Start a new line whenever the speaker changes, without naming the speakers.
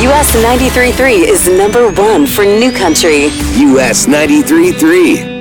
US 93.3 is number one for new country.
US 93.3.